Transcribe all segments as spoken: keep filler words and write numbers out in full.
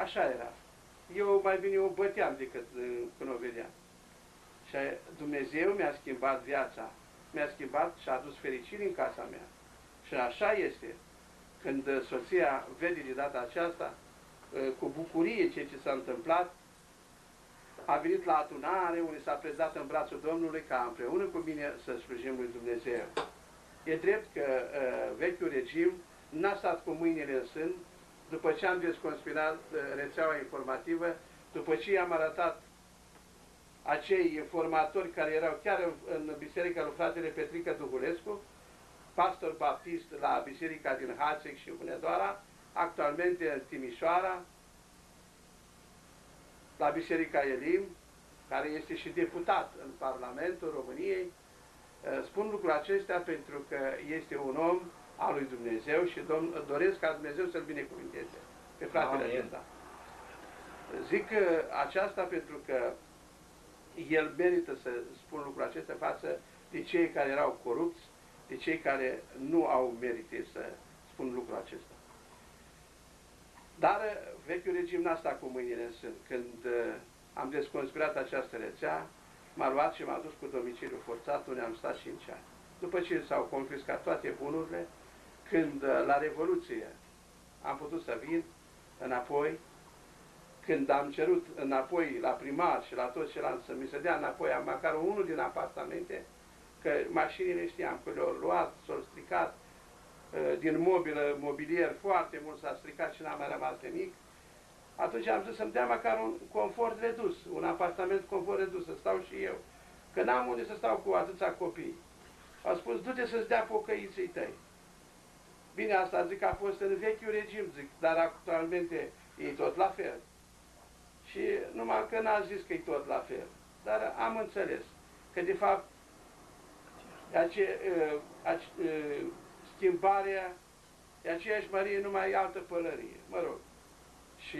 așa era. Eu mai bine o băteam decât când o vedeam. Și Dumnezeu mi-a schimbat viața, mi-a schimbat și a adus fericire în casa mea. Și așa este. Când soția vede de data aceasta, cu bucurie ceea ce s-a întâmplat, a venit la adunare, unde s-a predat în brațul Domnului ca împreună cu mine să slujim lui Dumnezeu. E drept că uh, vechiul regim n-a stat cu mâinile în sân, după ce am desconspirat uh, rețeaua informativă, după ce i-am arătat acei informatori care erau chiar în, în biserica lui fratele Petrică Duhulescu, pastor baptist la biserica din Hațec și Hunedoara, actualmente în Timișoara, la biserica Elim, care este și deputat în Parlamentul României. Spun lucrul acestea pentru că este un om al lui Dumnezeu și domn, doresc ca Dumnezeu să-l binecuvinteze pe fratele acesta. Zic aceasta pentru că el merită să spun lucrul acesta față de cei care erau corupți, de cei care nu au merite să spun lucrul acesta. Dar vechiul regim n-a stat cu mâinile în sân. Când uh, am desconspirat această rețea, m-a luat și m-a dus cu domiciliu forțat, unde am stat cinci ani. După ce s-au confiscat toate bunurile, când uh, la Revoluție am putut să vin înapoi, când am cerut înapoi la primar și la toți ceilalți să mi se dea înapoi măcar unul din apartamente, că mașinile știam că le-au luat, s-au stricat, din mobilă, mobilier, foarte mult s-a stricat și n-a mai rămas nimic, atunci am zis să-mi dea măcar un confort redus, un apartament confort redus, să stau și eu, că n-am unde să stau cu atâția copii. Au spus, du-te să-ți dea pocăiții tăi. Bine, asta zic că a fost în vechiul regim, zic, dar actualmente e tot la fel. Și numai că n-a zis că e tot la fel, dar am înțeles că de fapt ace, ace, schimbarea e aceeași mărie, numai altă pălărie, mă rog. Și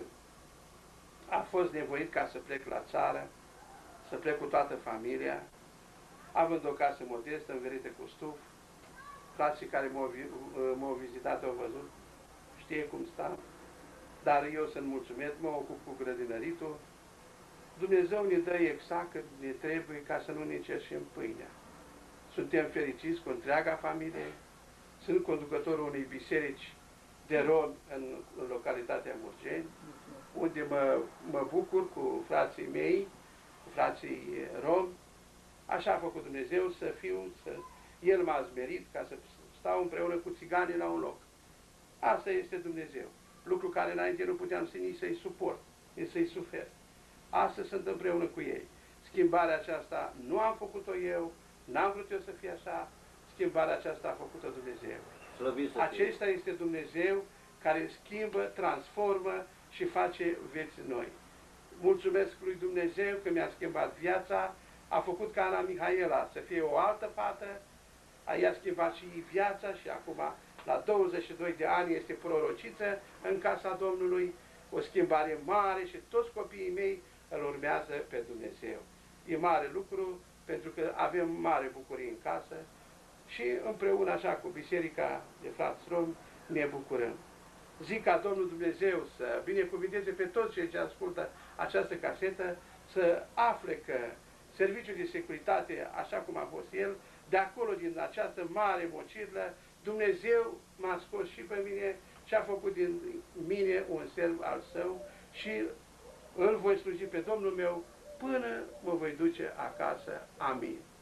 a fost nevoit ca să plec la țară, să plec cu toată familia, având o casă modestă, învelită cu stuf. Frații care m-au vizitat au văzut, știe cum stau, dar eu sunt mulțumit, mă ocup cu grădinăritul. Dumnezeu ne dă exact cât ne trebuie ca să nu ne cerșim pâinea. Suntem fericiți cu întreaga familie. Sunt conducătorul unei biserici de romi în, în localitatea Murgeni, unde mă, mă bucur cu frații mei, cu frații romi. Așa a făcut Dumnezeu să fiu, să... El m-a zmerit ca să stau împreună cu țiganii la un loc. Asta este Dumnezeu. Lucru care înainte nu puteam să nici să-i suport, nici să-i sufer. Astăzi sunt împreună cu ei. Schimbarea aceasta nu am făcut-o eu, n-am vrut eu să fie așa, schimbarea aceasta a făcut-o Dumnezeu. Acesta este Dumnezeu care schimbă, transformă și face vieți noi. Mulțumesc lui Dumnezeu că mi-a schimbat viața, a făcut ca Ana Mihaela să fie o altă fată, i-a schimbat și viața și acum la douăzeci și doi de ani este prorociță în casa Domnului, o schimbare mare și toți copiii mei îl urmează pe Dumnezeu. E mare lucru pentru că avem mare bucurie în casă și împreună așa cu biserica de frați romi ne bucurăm. Zic ca Domnul Dumnezeu să binecuvinteze pe toți cei ce ascultă această casetă, să afle că serviciul de securitate, așa cum a fost el, de acolo, din această mare mocirlă, Dumnezeu m-a scos și pe mine și a făcut din mine un serv al său și îl voi sluji pe Domnul meu până mă voi duce acasă. Amin.